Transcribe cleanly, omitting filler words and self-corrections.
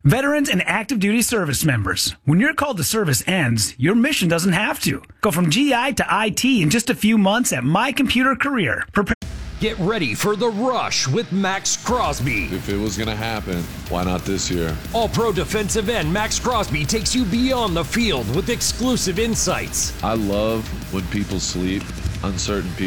Veterans and active duty service members, when your call to service ends, your mission doesn't have to. Go from GI to IT in just a few months at My Computer Career. Get ready for The Rush with Max Crosby. If it was going to happen, why not this year? All-Pro defensive end Max Crosby takes you beyond the field with exclusive insights. I love when people sleep, uncertain people.